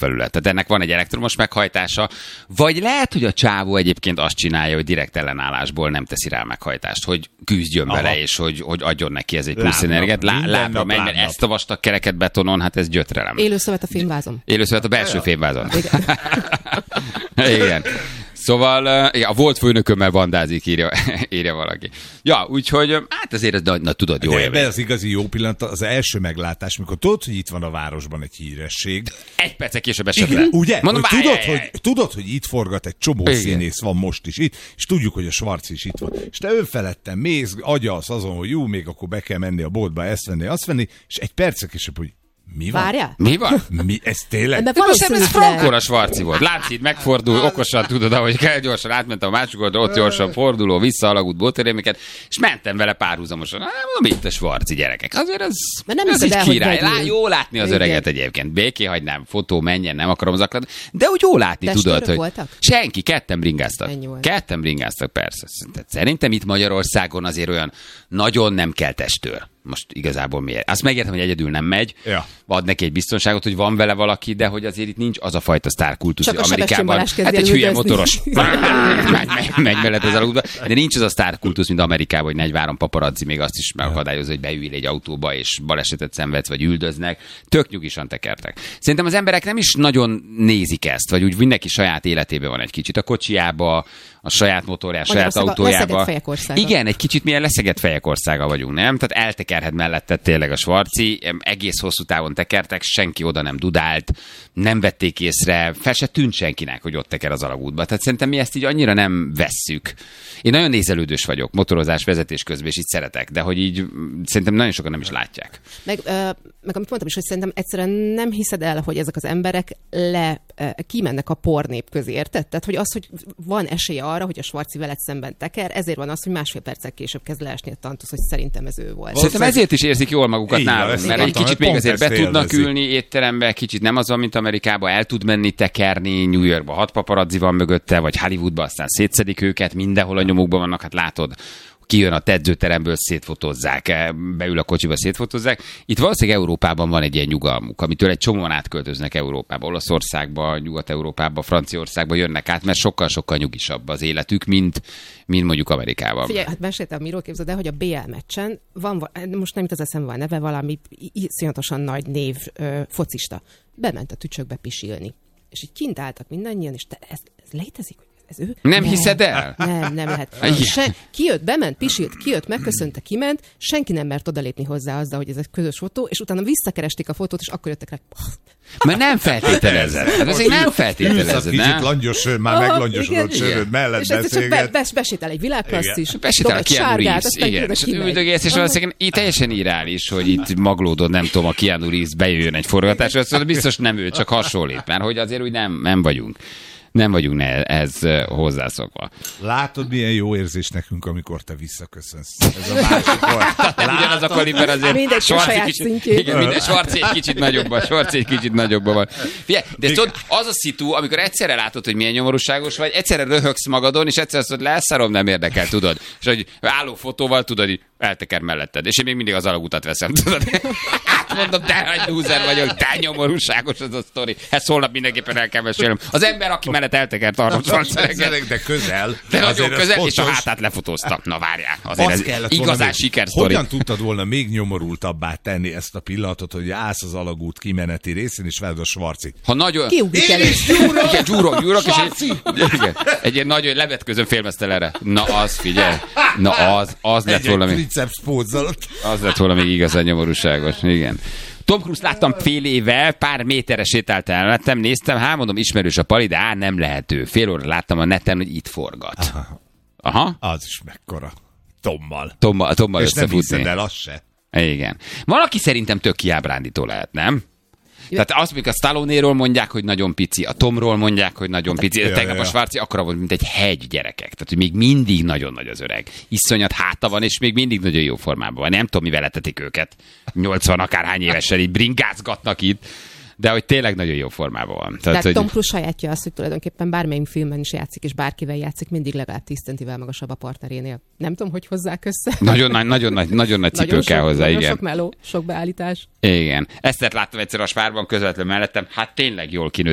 felület. Tehát ennek van egy elektromos meghajtása, vagy lehet, hogy a csávó egyébként azt csinálja, hogy direkt ellenállásból nem teszi rá meghajtást, hogy küzdjön vele, és hogy adjon neki ez egy plusz energiát. Lábra megy, mert ezt a vastag kereket betonon, hát ez gyötrelem. Élőszövet a fémvázon. Élőszövet a belső fémvázon. Igen. Szóval a volt főnökömmel bandázik, írja valaki. Ja, úgyhogy hát azért, tudod, jó élmény. De az igazi jó pillanat az első meglátás, mikor tudod, hogy itt van a városban egy híresség. Egy perccel később esett le. Ugye? Mondom, tudod, hogy itt forgat egy csomó színész van most is itt, és tudjuk, hogy a Schwarz is itt van. És te önfeledten mész, agyalsz azon, hogy jó, még akkor be kell menni a boltba, ezt venni, azt venni, és egy perccel később, hogy mi van? Várjál? Mi van? Ez tényleg? De most ez frankor a Schwarzi volt. Látszik, megfordul, okosan tudod, ahogy kell, gyorsan átmentem a másik oldalra, ott gyorsan forduló, vissza alagút bóterémeket, és mentem vele párhuzamosan. Mondom, itt a Schwarzi gyerekek. Azért ez egy király. Jó látni az öreget egyébként. Béké hagynám, fotó, menjen, nem akarom zaklatni. De úgy jó látni, tudod, hogy voltak? Senki, ketten bringáztak, persze. Szerintem itt Magyarországon azért olyan nagyon nem kell testőr. Most igazából miért? Azt megértem, hogy egyedül nem megy, ad neki egy biztonságot, hogy van vele valaki, de hogy azért itt nincs az a fajta sztárkultusz Amerikában. Hát egy hülye motoros megy mellett az alagútba, de nincs az a sztárkultusz, mint Amerikában, hogy 43 paparazzi még azt is megakadályozza, hogy beül egy autóba, és balesetet szenvedsz, vagy üldöznek. Tök nyugisan tekertek. Szerintem az emberek nem is nagyon nézik ezt, vagy úgy mindenki saját életében van egy kicsit. A kocsiába, a saját motorjá, saját autójába. Igen, egy kicsit milyen leszegett fejek országa vagyunk, nem? Tehát eltekerhet mellette tényleg a Schwarzi, egész hosszú távon tekertek, senki oda nem dudált, nem vették észre, fel se tűnt senkinek, hogy ott teker az alagútba. Tehát szerintem mi ezt így annyira nem vesszük. Én nagyon nézelődős vagyok, motorozás, vezetés közben, és így szeretek, de hogy így szerintem nagyon sokan nem is látják. Meg amit mondtam is, hogy szerintem egyszerűen nem hiszed el, hogy ezek az emberek kimennek a pornép közé, érted? Tehát, hogy az, hogy van esélye arra, hogy a Schwarzi veled szemben teker, ezért van az, hogy másfél perccel később kezd leesni a tantusz, hogy szerintem ez ő volt. Szerintem ezért is érzik jól magukat nálunk, mert egy kicsit még azért be tudnak ülni étterembe, kicsit nem az van, mint Amerikában, el tud menni tekerni, New Yorkba 6 paparazzi van mögötte, vagy Hollywoodba aztán szétszedik őket, mindenhol a nyomukban vannak, hát látod, kijön a edzőteremből, szétfotózzák, beül a kocsiba, szétfotózzák. Itt valószínűleg Európában van egy ilyen nyugalmuk, amitől egy csomóan átköltöznek Európába, Olaszországba, Nyugat-Európába, Franciaországba jönnek át, mert sokkal-sokkal nyugisabb az életük, mint mondjuk Amerikában. Figyelj, hát meséltem, miről képzeld el, hogy a BL meccsen van, most nem jut az eszembe a neve, valami iszonyatosan nagy név focista. Bement a tücsökbe pisilni. És így kint álltak mindannyian, és ez létezik? Ez ő? Nem hiszed el? Nem lehet. Kijött, bement, pisilt, kijött, megköszönte, kiment, senki nem mert odalépni hozzá azzal, hogy ez egy közös fotó, és utána visszakeresték a fotót, és akkor jöttek rá. Mert nem feltételezed. Hát azért nem feltételezed, nem? Kicsit langyos, már meglangyosodott söröd mellett beszélget. És besétel egy világklasszis. Besétel a Keanu Reeves, igen. És üldögész, és valószínűleg így teljesen irreális, hogy itt maglódod, nem tudom, a Keanu Reeves bejöjjön egy forgatásra, szóval biztos nem ő, csak hasonlít, mert hogy azért úgy nem vagyunk. Nem vagyunk ehhez hozzászokva. Látod, milyen jó érzés nekünk, amikor te visszaköszönsz. Ez a másik volt. Nem ugyanaz a kaliber azért. Mindegy a saját szintjén. Igen, minden Schwarzi egy kicsit nagyobban van. Figyelj, de tudod, az a szitu, amikor egyszerre látod, hogy milyen nyomorúságos vagy, egyszerre röhögsz magadon, és egyszerre azt mondod, leszarom, nem érdekel, tudod. És hogy álló fotóval, tudod, hogy elteker melletted. És én még mindig az alagutat veszem, tudod. Mondom, de nagy lúzer vagyok, de nyomorúságos az a sztori. Ezt holnap mindenképpen el kell mesélnem. Az ember, aki mellett eltekert Arnold Schwarzenegger. De közel. De nagyon közel, és a hátát lefotóztam. Na várjál, azért ez igazán sikersztori. Hogyan tudtad volna még nyomorultabbá tenni ezt a pillanatot, hogy állsz az alagút kimeneti részén, és veled a Schwarzit? Ha nagyon... Kiugrik el. Igen, gyúrok, és egy ilyen nagy levetközön félmeztel erre. Na az, figyelj. Na az lett volna még... Az lett volna még igazán nyomorúságos. Igen. Tom Cruise láttam fél éve, pár méterre sétált ellettem, néztem, mondom, ismerős a pali, de nem lehető. Fél óra láttam a neten, hogy itt forgat. Aha. Az is mekkora. Tommal és nem hiszed el, az se. Igen. Valaki szerintem tök kiábrándító lehet, nem? Tehát azt mondjuk a Stallone-ról mondják, hogy nagyon pici, a Tomról mondják, hogy nagyon pici. Tegnap a Schwarzi akkora volt, mint egy hegy gyerekek. Tehát, hogy még mindig nagyon nagy az öreg. Iszonyat háta van, és még mindig nagyon jó formában van. Nem tudom, mivel etetik őket. 80 akárhány évesen így bringázgatnak itt. De hogy tényleg nagyon jó formában van. Tehát Tom Cruise sajátja azt, hogy tulajdonképpen bármelyik filmben is játszik, és bárkivel játszik, mindig legalább 10 centivel magasabb a partnerénél. Nem tudom, hogy hozzák össze. Nagyon nagy cipő kell hozzá, igen. Sok meló, sok beállítás. Igen. Ezt láttam egyszer a Spárban közvetlenül mellettem, hát tényleg jól kinőtt.